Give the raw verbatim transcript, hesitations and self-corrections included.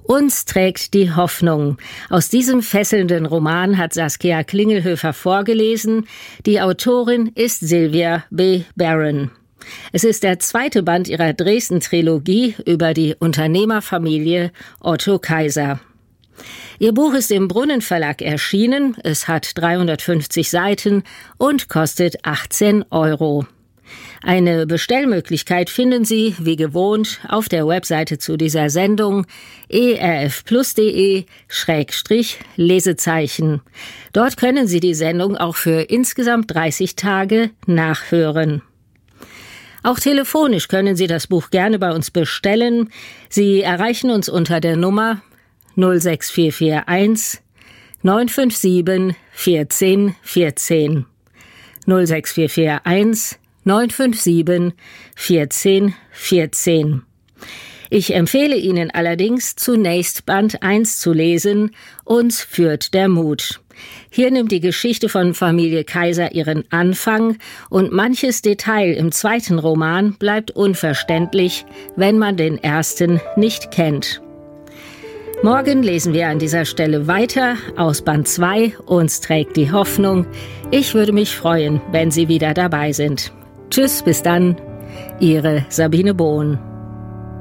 Uns trägt die Hoffnung. Aus diesem fesselnden Roman hat Saskia Klingelhöfer vorgelesen. Die Autorin ist Sylvia B. Barron. Es ist der zweite Band ihrer Dresden-Trilogie über die Unternehmerfamilie Otto Kaiser. Ihr Buch ist im Brunnen Verlag erschienen. Es hat dreihundertfünfzig Seiten und kostet achtzehn Euro. Eine Bestellmöglichkeit finden Sie, wie gewohnt, auf der Webseite zu dieser Sendung e r f plus punkt d e Schrägstrich Lesezeichen. Dort können Sie die Sendung auch für insgesamt dreißig Tage nachhören. Auch telefonisch können Sie das Buch gerne bei uns bestellen. Sie erreichen uns unter der Nummer null sechs vier vier eins neun fünf sieben eins vier eins vier eins null sechs vier vier eins neun fünf sieben eins vier eins vier eins. Ich empfehle Ihnen allerdings, zunächst Band eins zu lesen. Uns führt der Mut. Hier nimmt die Geschichte von Familie Kaiser ihren Anfang und manches Detail im zweiten Roman bleibt unverständlich, wenn man den ersten nicht kennt. Morgen lesen wir an dieser Stelle weiter aus Band zwei. Uns trägt die Hoffnung. Ich würde mich freuen, wenn Sie wieder dabei sind. Tschüss, bis dann, Ihre Sabine Bohn.